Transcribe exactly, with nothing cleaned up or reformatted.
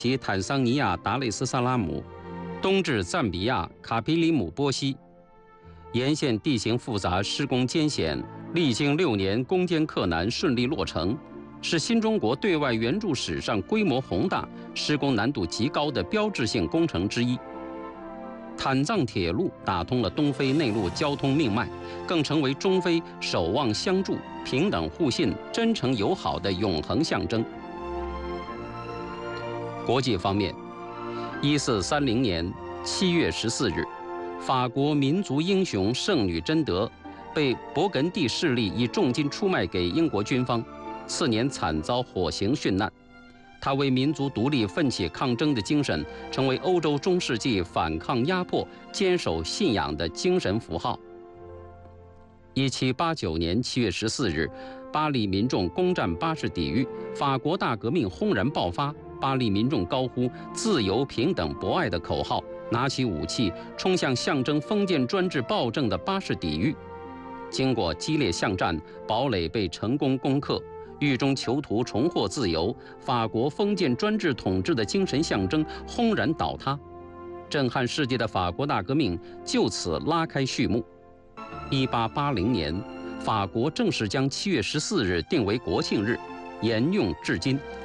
及坦桑尼亚达累斯萨拉姆，东至赞比亚卡皮里姆波西。沿线地形复杂，施工艰险，历经六年攻坚克难，顺利落成，是新中国对外援助史上规模宏大、施工难度极高的标志性工程之一。坦藏铁路打通了东非内陆交通命脉，更成为中非守望相助、平等互信、真诚友好的永恒象征。国际方面，一四三零年七月十四日，法国民族英雄圣女贞德被勃艮第势力以重金出卖给英国军方，次年惨遭火刑殉难。他为民族独立奋起抗争的精神，成为欧洲中世纪反抗压迫、坚守信仰的精神符号。一七八九年七月十四日，巴黎民众攻占巴士底狱，法国大革命轰然爆发。巴黎民众高呼“自由、平等、博爱”的口号，拿起武器，冲向象征封建专制暴政的巴士底狱。经过激烈巷战，堡垒被成功攻克。狱中囚徒重获自由，法国封建专制统治的精神象征轰然倒塌，震撼世界的法国大革命就此拉开序幕。一八八零年，法国正式将七月十四日定为国庆日，沿用至今。